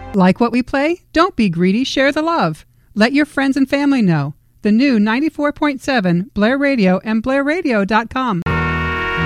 Like what we play? Don't be greedy, share the love. Let your friends and family know. The new 94.7 Blair Radio and BlairRadio.com.